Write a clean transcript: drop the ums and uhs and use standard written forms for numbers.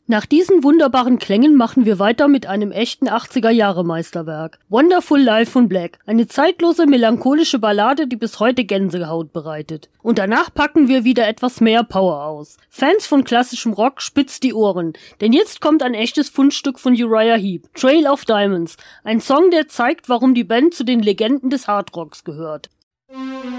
Nach diesen wunderbaren Klängen machen wir weiter mit einem echten 80er-Jahre-Meisterwerk. Wonderful Life von Black. Eine zeitlose, melancholische Ballade, die bis heute Gänsehaut bereitet. Und danach packen wir wieder etwas mehr Power aus. Fans von klassischem Rock, spitzt die Ohren. Denn jetzt kommt ein echtes Fundstück von Uriah Heep. Trail of Diamonds. Ein Song, der zeigt, warum die Band zu den Legenden des Hardrocks gehört.